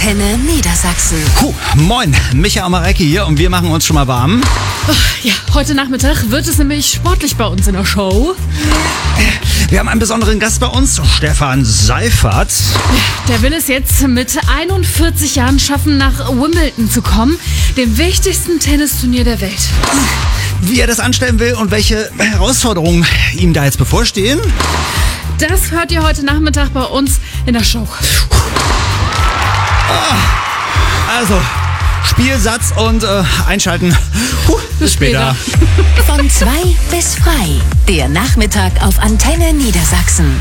Antenne Niedersachsen. Moin, Micha Amarecki hier und wir machen uns schon mal warm. Ja, heute Nachmittag wird es nämlich sportlich bei uns in der Show. Wir haben einen besonderen Gast bei uns, Stefan Seifert. Der will es jetzt mit 41 Jahren schaffen, nach Wimbledon zu kommen, dem wichtigsten Tennisturnier der Welt. Wie er das anstellen will und welche Herausforderungen ihm da jetzt bevorstehen? Das hört ihr heute Nachmittag bei uns in der Show. Also, Spielsatz und einschalten. Bis später. Von 2 bis frei. Der Nachmittag auf Antenne Niedersachsen.